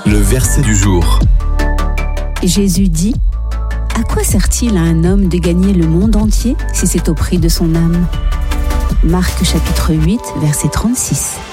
Le verset du jour. Jésus dit : à quoi sert-il à un homme de gagner le monde entier si c'est au prix de son âme ? Marc chapitre 8, verset 36.